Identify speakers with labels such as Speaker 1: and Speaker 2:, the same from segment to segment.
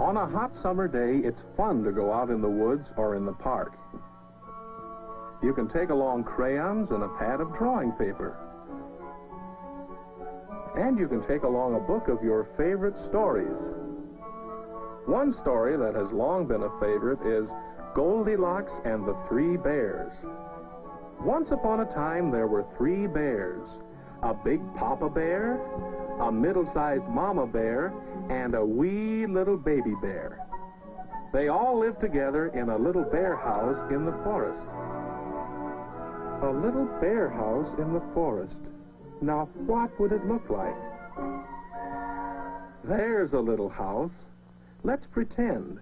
Speaker 1: On a hot summer day, it's fun to go out in the woods or in the park. You can take along crayons and a pad of drawing paper. And you can take along a book of your favorite stories. One story that has long been a favorite is Goldilocks and the Three Bears. Once upon a time, there were three bears: a big papa bear, a middle-sized mama bear, and a wee little baby bear. They all lived together in a little bear house in the forest. A little bear house in the forest. Now, what would it look like? There's a little house. Let's pretend.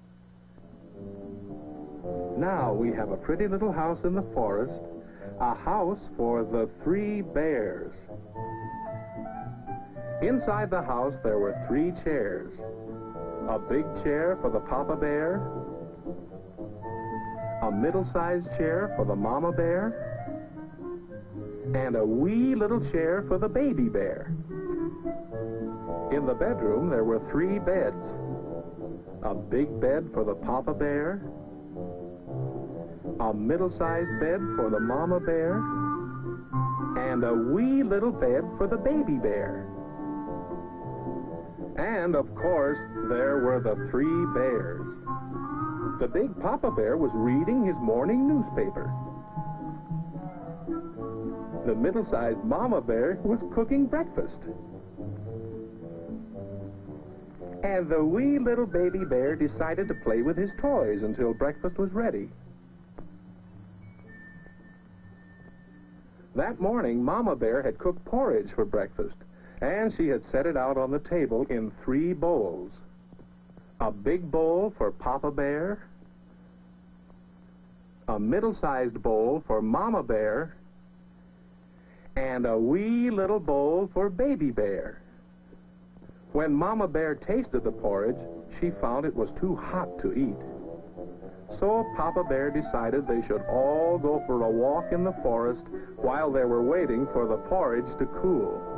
Speaker 1: Now we have a pretty little house in the forest, a house for the three bears. Inside the house there were three chairs. A big chair for the papa bear, a middle-sized chair for the mama bear, and a wee little chair for the baby bear. In the bedroom there were three beds. A big bed for the papa bear, a middle-sized bed for the mama bear, and a wee little bed for the baby bear. And, of course, there were the three bears. The big papa bear was reading his morning newspaper. The middle-sized mama bear was cooking breakfast. And the wee little baby bear decided to play with his toys until breakfast was ready. That morning, Mama Bear had cooked porridge for breakfast, and she had set it out on the table in three bowls. A big bowl for Papa Bear, a middle-sized bowl for Mama Bear, and a wee little bowl for Baby Bear. When Mama Bear tasted the porridge, she found it was too hot to eat. So Papa Bear decided they should all go for a walk in the forest while they were waiting for the porridge to cool.